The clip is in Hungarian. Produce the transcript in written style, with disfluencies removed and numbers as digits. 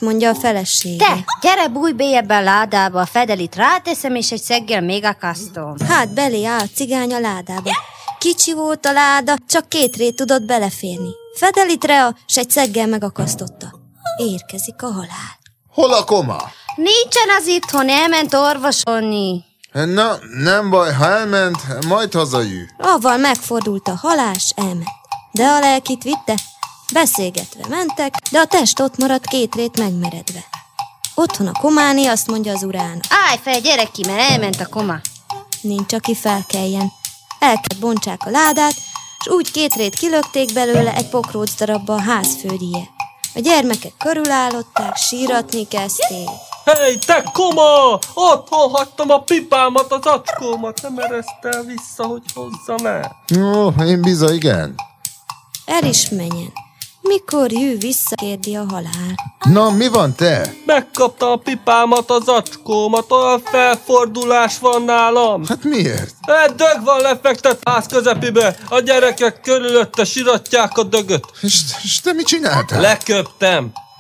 azt mondja a felesége. Te, gyere, bújj be ebbe a ládába, a fedelit ráteszem, és egy szeggel még akasztom. Hát belé áll a cigány a ládába. Kicsi volt a láda, csak 2 rét tudott beleférni. Fedelit rea, s egy szeggel megakasztotta. Érkezik a halál. Hol a koma? Nincsen az itthon, elment orvosolni. Na, nem baj, ha elment, majd hazajű. Avval megfordult a halál, s elment. De a lelkit vitte. Beszélgetve mentek, de a test ott maradt 2 rét megmeredve. Otthon a kománi azt mondja az urának. Állj fel, gyere ki, mert elment a koma. Nincs, aki felkeljen. El kell bontsák a ládát, s úgy 2 rét kilökték belőle egy pokróc darabba a házfődije. A gyermekek körülállották, síratni kezdték. Hey, te koma! Otthon hagytam a pipámat, az acskómat, nem eresztel vissza, hogy hozzam el. Ó, én bizony igen. El is menjen. Mikor jő vissza, kérdi a halál. Na, mi van te? Megkaptam a pipámat, az acskómat, olyan felfordulás van nálam. Hát miért? Egy dög van lefektet ház közepébe, a gyerekek körülötte siratják a dögöt. És te mit csináltál? Leköptem.